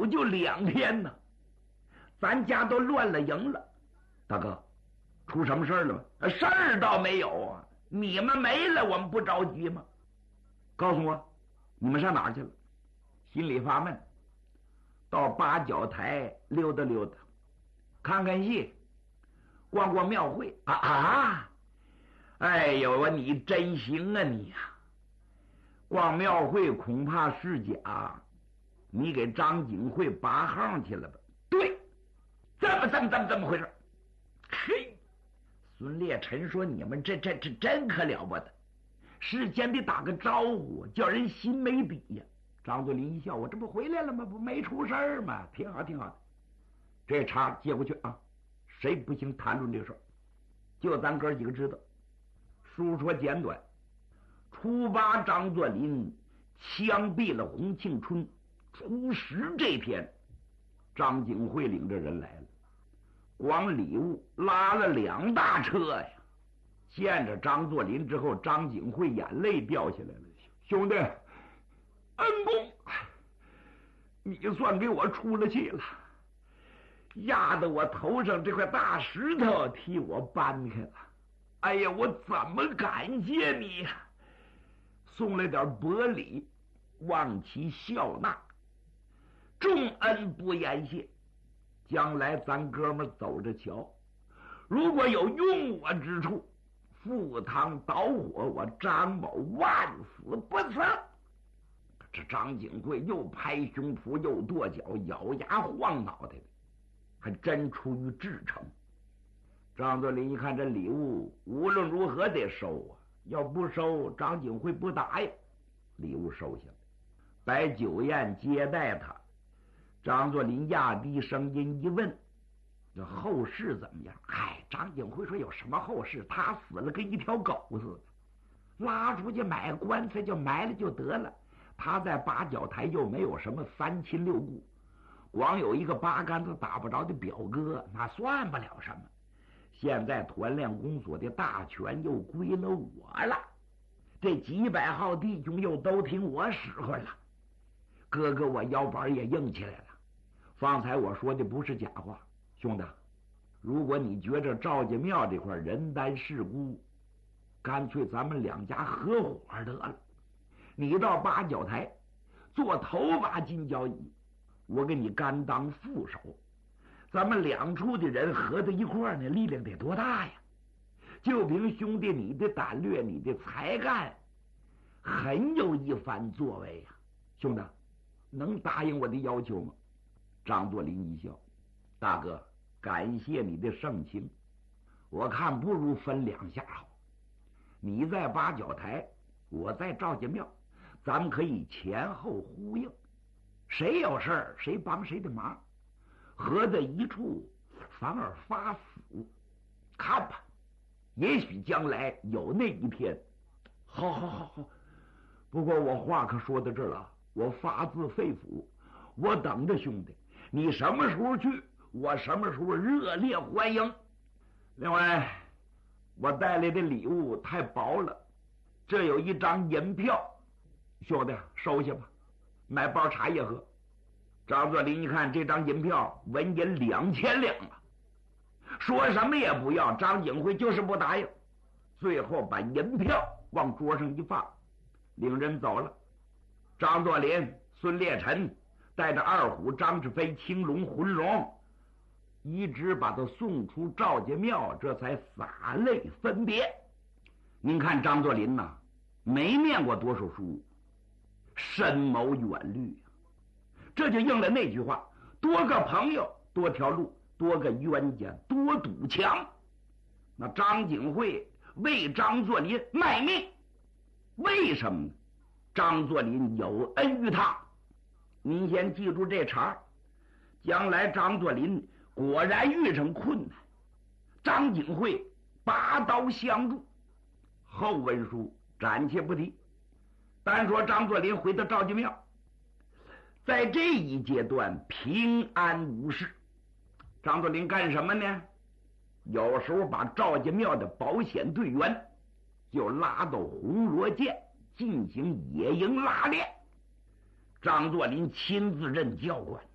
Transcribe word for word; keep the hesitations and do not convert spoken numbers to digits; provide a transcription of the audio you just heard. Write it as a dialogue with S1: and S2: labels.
S1: 早就两天呢，咱家都乱了营了。大哥，出什么事儿了吗？事儿倒没有啊，你们没了，我们不着急吗？告诉我，你们上哪儿去了？心里发闷，到八角台溜达溜达，看看戏，逛逛庙会啊啊！哎呦，你真行啊你呀、啊！逛庙会恐怕是假，你给张景惠拔号去了吧？对，这么这么这么这么回事？嘿，孙烈臣说：“你们这这这真可了不得，事先得打个招呼，叫人心没底呀。”张作霖一笑：“我这不回来了吗？不没出事儿吗？挺好，挺好的。这茬接过去啊，谁不行谈论这事儿，就咱哥几个知道。书说简短，初八张作霖枪毙了洪庆春，初十这天，张景惠领着人来了，光礼物拉了两大车呀。见着张作霖之后，张景惠眼泪掉下来了：“兄弟，恩公，你算给我出了气了，压得我头上这块大石头替我搬开了。哎呀，我怎么感谢你呀？送了点薄礼，望其笑纳，重恩不言谢。将来咱哥们走着瞧，如果有用我之处，赴汤蹈火，我张某万死不辞。”这张景惠又拍胸脯又跺脚，咬牙晃脑袋的，还真出于至诚。张作霖一看这礼物无论如何得收啊，要不收张景惠不答应。礼物收下来，摆酒宴接待他。张作霖压低声音一问：“这后事怎么样？”哎，张景惠说：“有什么后事？他死了跟一条狗似的，拉出去买棺材就埋了就得了。他在八角台又没有什么三亲六故，光有一个八竿子打不着的表哥，那算不了什么。现在团练公所的大权又归了我了，这几百号弟兄又都听我使唤了。哥哥，我腰板也硬起来了。方才我说的不是假话，兄弟，如果你觉着赵家庙这块人单势孤，干脆咱们两家合伙得了。你到八角台做头把金交椅，我给你甘当副手，咱们两处的人合在一块儿呢，力量得多大呀！就凭兄弟你的胆略，你的才干，很有一番作为呀、啊！兄弟，能答应我的要求吗？”张作霖一笑：“大哥，感谢你的盛情，我看不如分两下好。你在八角台，我在赵家庙，咱们可以前后呼应，谁有事儿谁帮谁的忙，合在一处反而发福。看吧，也许将来有那一天。”“好好好好，不过我话可说到这儿了，我发自肺腑，我等着兄弟，你什么时候去，我什么时候热烈欢迎。另外，我带来的礼物太薄了，这有一张银票，兄弟收下吧，买包茶叶喝。”张作霖一看这张银票，纹银两千两啊，说什么也不要。张景惠就是不答应，最后把银票往桌上一放，领人走了。张作霖、孙烈臣带着二虎、张志飞、青龙、浑龙，一直把他送出赵家庙，这才洒泪分别。您看张作霖呐，没念过多少书，深谋远虑啊，这就应了那句话：多个朋友多条路，多个冤家多堵墙。那张景惠为张作霖卖命，为什么呢？张作霖有恩于他。您先记住这茬，将来张作霖果然遇上困难，张景惠拔刀相助。后文书暂且不提，单说张作霖回到赵家庙，在这一阶段平安无事。张作霖干什么呢？有时候把赵家庙的保险队员就拉到红罗涧进行野营拉练，张作霖亲自任教官，